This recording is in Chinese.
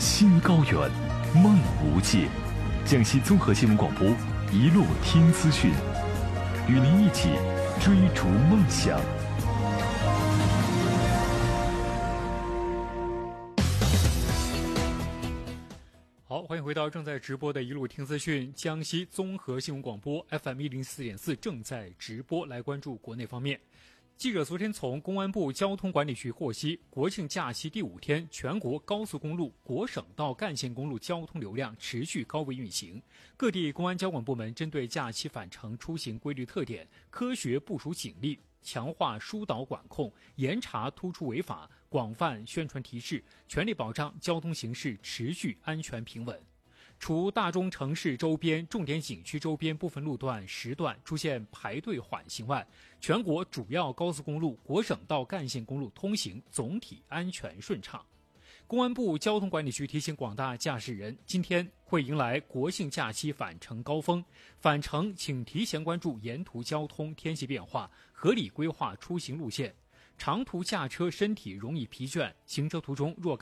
心高远，梦无界。江西综合新闻广播，一路听资讯，与您一起追逐梦想。 好，欢迎回到正在直播的一路听资讯，江西综合新闻广播 FM104.4 正在直播。来关注国内方面。记者昨天从公安部交通管理局获悉，国庆假期第5天，全国高速公路、国省道干线公路交通流量持续高位运行。各地公安交管部门针对假期返程出行规律特点，科学部署警力，强化疏导管控，严查突出违法，广泛宣传提示，全力保障交通形势持续安全平稳。除大中城市周边、重点景区周边部分路段时段出现排队缓行外，全国主要高速公路、国省道干线公路通行总体安全顺畅。公安部交通管理局提醒广大驾驶人，今天会迎来国庆假期返程高峰，返程请提前关注沿途交通天气变化，合理规划出行路线。长途驾车身体容易疲倦，行车途中若